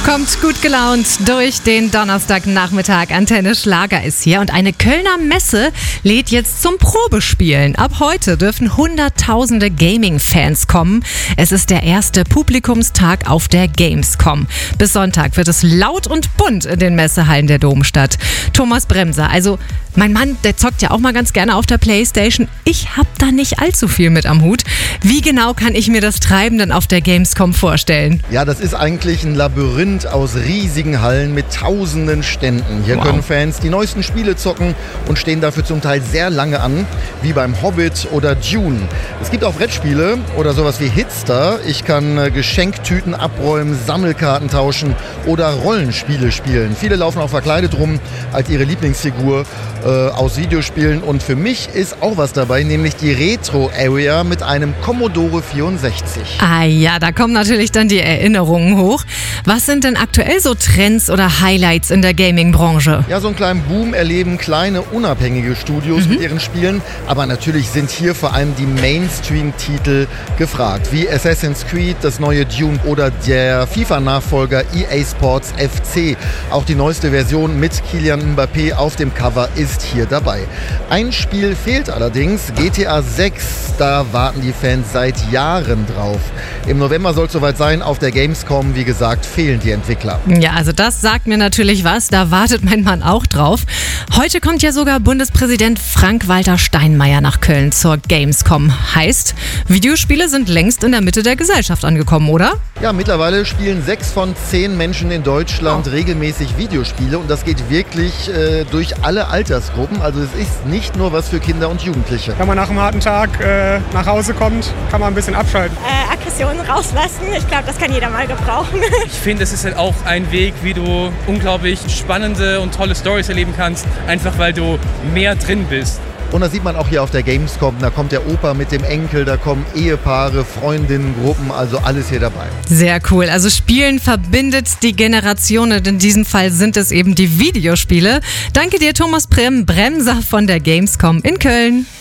Kommt gut gelaunt durch den Donnerstagnachmittag. Antenne Schlager ist hier und eine Kölner Messe lädt jetzt zum Probespielen. Ab heute dürfen Hunderttausende Gaming-Fans kommen. Es ist der erste Publikumstag auf der Gamescom. Bis Sonntag wird es laut und bunt in den Messehallen der Domstadt. Thomas Bremser, also mein Mann, der zockt ja auch mal ganz gerne auf der Playstation. Ich hab da nicht allzu viel mit am Hut. Wie genau kann ich mir das Treiben denn auf der Gamescom vorstellen? Ja, das ist eigentlich ein Labyrinth aus riesigen Hallen mit tausenden Ständen. Hier können Fans die neuesten Spiele zocken und stehen dafür zum Teil sehr lange an, wie beim Hobbit oder Dune. Es gibt auch Brettspiele oder sowas wie Hitster. Ich kann Geschenktüten abräumen, Sammelkarten tauschen oder Rollenspiele spielen. Viele laufen auch verkleidet rum als ihre Lieblingsfigur aus Videospielen. Und für mich ist auch was dabei, nämlich die Retro-Area mit einem Commodore 64. Ah ja, da kommen natürlich dann die Erinnerungen hoch. Was sind denn aktuell so Trends oder Highlights in der Gaming-Branche? Ja, so einen kleinen Boom erleben kleine, unabhängige Studios mit ihren Spielen. Aber natürlich sind hier vor allem die Mainstream-Titel gefragt, wie Assassin's Creed, das neue Dune oder der FIFA-Nachfolger EA Sports FC. Auch die neueste Version mit Kylian Mbappé auf dem Cover ist hier dabei. Ein Spiel fehlt allerdings, GTA 6. Da warten die Fans seit Jahren drauf. Im November soll es soweit sein, auf der Gamescom, wie gesagt, fehlen die Entwickler. Ja, also das sagt mir natürlich was, da wartet mein Mann auch drauf. Heute kommt ja sogar Bundespräsident Frank-Walter Steinmeier nach Köln zur Gamescom. Heißt, Videospiele sind längst in der Mitte der Gesellschaft angekommen, oder? Ja, mittlerweile spielen 6 von 10 Menschen in Deutschland regelmäßig Videospiele und das geht wirklich durch alle Altersgruppen. Also es ist nicht nur was für Kinder und Jugendliche. Wenn man nach einem harten Tag nach Hause kommt, kann man ein bisschen abschalten. Aggressionen rauslassen, ich glaube, das kann jeder mal gebrauchen. Ich finde, es ist halt auch ein Weg, wie du unglaublich spannende und tolle Storys erleben kannst, einfach weil du mehr drin bist. Und das sieht man auch hier auf der Gamescom. Da kommt der Opa mit dem Enkel, da kommen Ehepaare, Freundinnengruppen, also alles hier dabei. Sehr cool. Also Spielen verbindet die Generationen. In diesem Fall sind es eben die Videospiele. Danke dir, Thomas Bremser von der Gamescom in Köln.